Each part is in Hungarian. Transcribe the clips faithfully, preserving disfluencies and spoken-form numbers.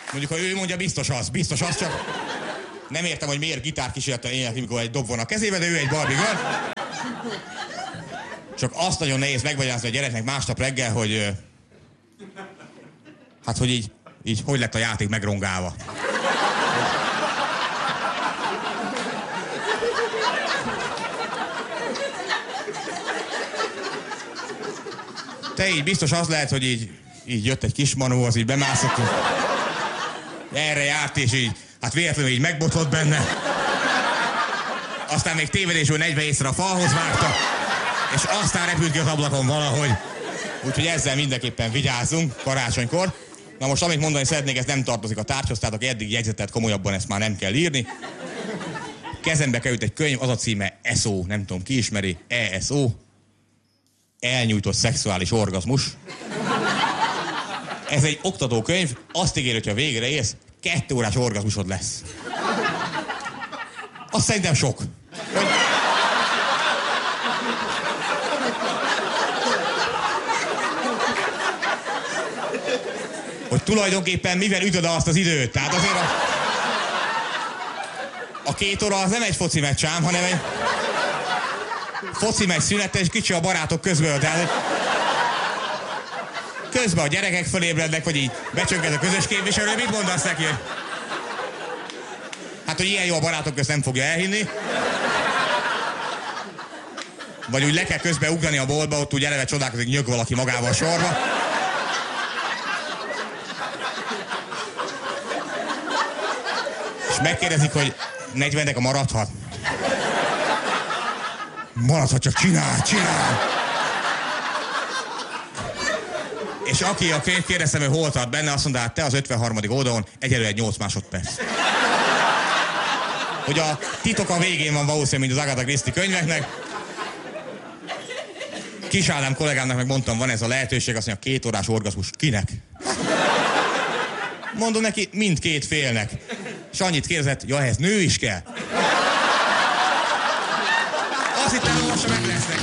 Mondjuk, ha ő mondja, biztos az, biztos az, csak nem értem, hogy miért gitárkísérlettel énekel, mikor egy dob van a kezébe, de ő egy Barbie girl. Csak azt nagyon nehéz megmagyarázni a gyereknek másnap reggel, hogy... Hát, hogy így, így hogy lett a játék megrongálva. Te így biztos az lehet, hogy így, így jött egy kis manó, az így bemászott, erre járt, és így, hát véletlenül így megbotott benne. Aztán még tévedésből negyvenégszer a falhoz vágta, és aztán repült ki az ablakon valahogy. Úgyhogy ezzel mindenképpen vigyázzunk karácsonykor. Na most, amit mondani szeretnék, ez nem tartozik a tárgyhoz, tehát aki eddig jegyzetet komolyabban, ezt már nem kell írni. Kezembe került egy könyv, az a címe es o, nem tudom ki ismeri, E S O. Elnyújtott szexuális orgazmus. Ez egy oktatókönyv, azt ígéri, hogyha végre érsz, kettő órás orgazmusod lesz. Azt szerintem sok. Hogy... hogy tulajdonképpen mivel ütöd azt az időt. Tehát azért a... a két óra az nem egy foci meccs ám, hanem egy... foci meccs szünete, és kicsi a barátok közből. Tehát... közben a gyerekek fölébrednek, vagy így becsönget a közös képviselő, mit mondasz neki? Hát, hogy ilyen jó a barátok közt nem fogja elhinni. Vagy úgy le kell közben ugrani a boltba, ott úgy eleve csodálkozik, nyög valaki magával sorba. És megkérdezik, hogy negyvennek a maradhat. Maradhat, csak csinál, csinál. És aki a könyv kérdeztem, hogy hol tart benne, azt mondta, hát te az ötvenharmadik oldalon egyelőre nyolc másodperc. Hogy a titok a végén van valószínűleg, mint az Agatha Christie könyveknek. Kis Ádám kollégámnak meg mondtam, van ez a lehetőség, azt mondja, két órás orgazmus. Kinek? Mondom neki, mindkét félnek. És annyit kérdezett, ja, ehhez nő is kell. Azt hittem, olvassa meg lesz neki.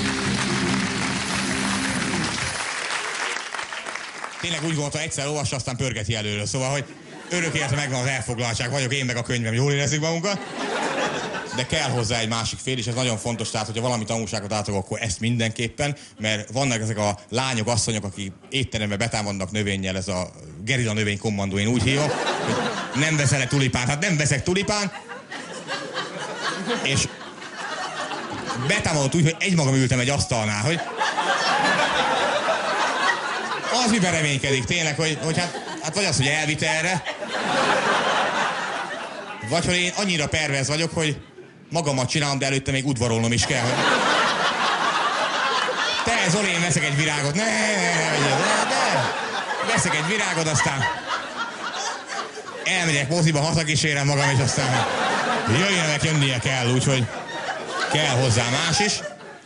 Tényleg úgy gondolta, egyszer olvassa, aztán pörgeti előről. Szóval, hogy örök élete megvan az elfoglaltság, vagyok én meg a könyvem, jól érezzük magunkat. De kell hozzá egy másik fél, és ez nagyon fontos, tehát, hogyha valami tanulságot látok, akkor ezt mindenképpen, mert vannak ezek a lányok, asszonyok, akik étterembe betámadnak növényjel, ez a gerilla növény kommandó, én úgy hívom, hogy nem veszel-e tulipánt, hát nem veszek tulipánt, és betámadott úgy, hogy egymagam ültem egy asztalnál, hogy az miben reménykedik tényleg, hogy, hogy hát, hát vagy az, hogy elvitt erre, vagy hogy én annyira perverz vagyok, hogy magamat csinálom, de előtte még udvarolnom is kell. Hogy... te, Zoli, én veszek egy virágot. Ne, ne, ne, ne, ne. Veszek egy virágot, aztán elmegyek moziba, hazakísérem magam, és aztán jöjjenek, jönnie kell, úgyhogy kell hozzá más is.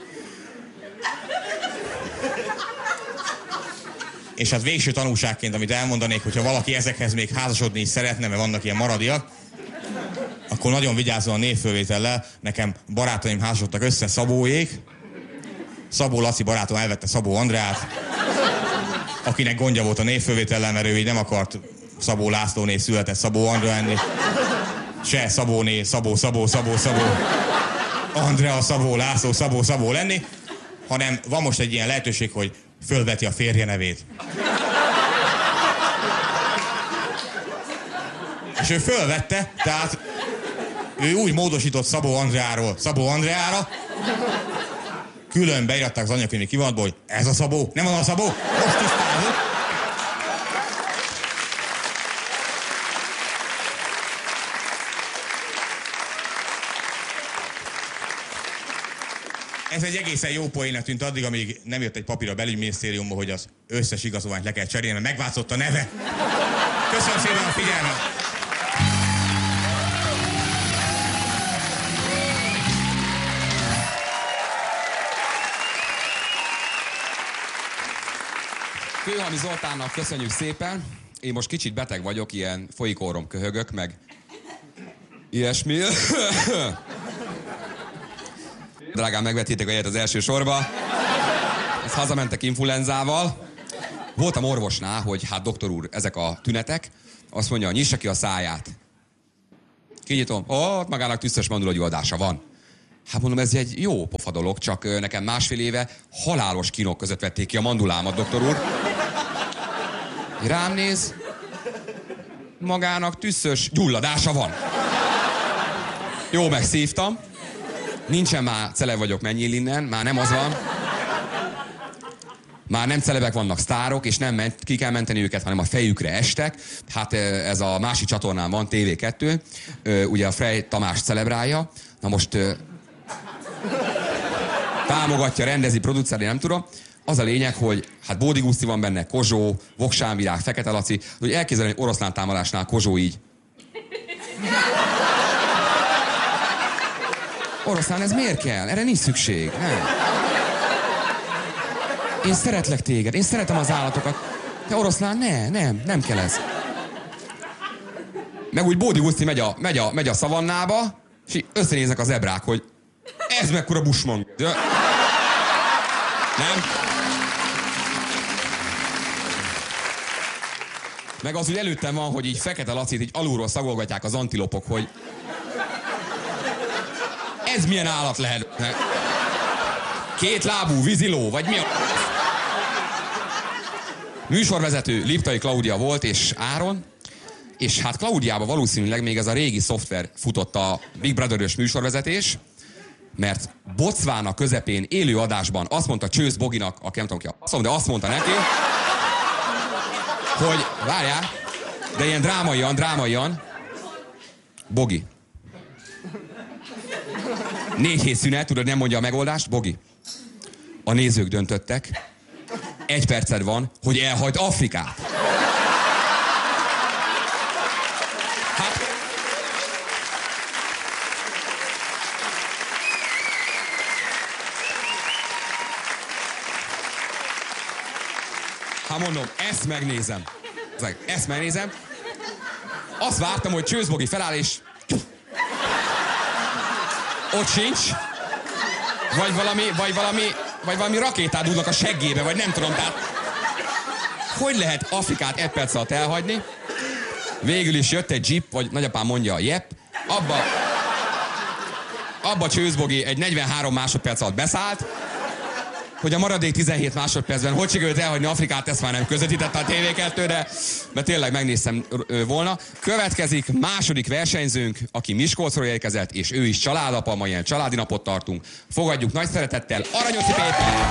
És hát végső tanulságként, amit elmondanék, hogyha valaki ezekhez még házasodni is szeretne, mert vannak ilyen maradiak, akkor nagyon vigyázzon a névfölvétellel. Nekem barátaim házasodtak össze, Szabóék. Szabó Laci barátom elvette Szabó Andreát, akinek gondja volt a névfölvétellel, mert ő így nem akart Szabó Lászlóné született Szabó Andrea enni. Se Szabóné, Szabó, Szabó, Szabó, Szabó, Andrea, Szabó, László, Szabó, Szabó lenni, hanem van most egy ilyen lehetőség, hogy fölveti a férje nevét. És ő fölvette, tehát ő úgy módosított Szabó Andreáról Szabó Andreára, külön beiratták az anyakönyvi kivonatból, hogy ez a Szabó, nem az a Szabó, most tisztázunk. Ez egy egészen jó poénnek tűnt addig, amíg nem jött egy papír a belügyminisztériumba, hogy az összes igazolványt le kell cserélni, mert megváltozott a neve. Köszönöm szépen a figyelmet! Kőhalmi Zoltánnak köszönjük szépen. Én most kicsit beteg vagyok, ilyen folyikórom köhögök, meg ilyesmi. Drágán, megvettétek a jegyet az első sorba. Ezt hazamentek influenzával. Voltam orvosnál, hogy hát doktor úr, ezek a tünetek. Azt mondja, nyissa ki a száját. Kinyitom, ott magának tüsszös mandulagyulladása van. Hát mondom, ez egy jó pofa dolog, csak nekem másfél éve halálos kínok között vették ki a mandulámat, doktor úr. Rám néz, magának tüsszös gyulladása van. Jó, megszívtam. Nincsen már celeb vagyok, menjél innen, már nem az van. Már nem celebek vannak, sztárok, és nem ment, ki kell menteni őket, hanem a fejükre estek. Hát ez a másik csatornán van, té vé kettő, ugye a Frey Tamás celebrálja. Na most támogatja, rendezi, produceri, nem tudom. Az a lényeg, hogy hát Bódi Guszti van benne, Kozsó, Voksánvirág, Fekete Laci, hogy elképzelni, hogy oroszlán támadásnál Kozsó így. Oroszlán, ez miért kell? Erre nincs szükség. Nem. Én szeretlek téged, én szeretem az állatokat. De oroszlán, ne, nem, nem kell ez. Meg úgy Bódi Guszti megy a, megy a, megy a szavannába, és összenéznek a zebrák, hogy ez mekkora busmang. Nem? Meg az úgy előttem van, hogy így Fekete Lacit így alulról szagolgatják az antilopok, hogy ez milyen állat lehet? Két lábú víziló, vagy mi a... Műsorvezető Liptai Klaudia volt, és Áron, és hát Klaudiában valószínűleg még ez a régi szoftver futott a Big Brother-ös műsorvezetés, mert Botswana közepén élő adásban azt mondta Csősz Boginak, aki nem tudom ki, azt mondta, de azt mondta neki, hogy várjál, de ilyen drámaian, drámaian, Bogi. Négy hét szünet, tudod, nem mondja a megoldást, Bogi. A nézők döntöttek, egy perced van, hogy elhagyd Afrikát. Hát... Hát mondom, ezt megnézem. Ezt megnézem. Azt vártam, hogy Csősz Bogi feláll és... Ott sincs. Vagy valami, vagy valami, vagy valami rakétát dugnak a seggébe, vagy nem tudom, tehát... Hogy lehet Afrikát egy perc alatt elhagyni? Végül is jött egy jeep, vagy nagyapám mondja, jep, abba... Abba Csősz Bogi egy negyvenhárom másodperc alatt beszállt, hogy a maradék tizenhét másodpercben hogy sikerült elhagyni Afrikát, ezt már nem közvetítette a té vé kettő, de, de tényleg megnéztem volna. Következik második versenyzőnk, aki Miskolcról érkezett, és ő is családapa, ma ilyen családi napot tartunk. Fogadjuk nagy szeretettel Aranyoszi Péter!